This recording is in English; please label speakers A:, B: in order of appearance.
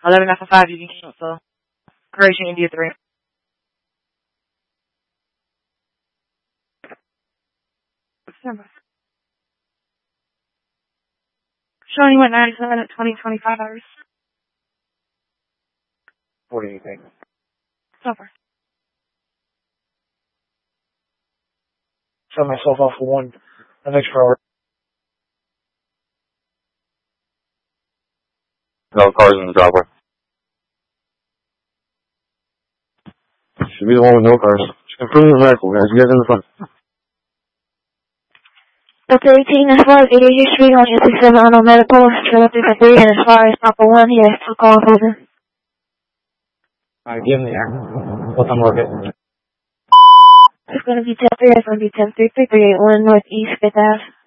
A: 11 Alpha 5, you can cancel. Operation India 3. Showing you at 97 at 2025 hours.
B: 40 anything.
A: Over.
B: Set myself off for an extra hour.
C: No cars in the driveway. Should be the one with no cars. Improving the medical, guys. You guys in the front.
D: Delta 18, as far as 88 Street on 67 on medical, trail 353, and as far as Papa 1, yes, I'll call off over.
B: Alright, give me the air. What time will I get?
D: It's going to be 10-3, it's going to be 10-3, 381 Northeast 5th Ave.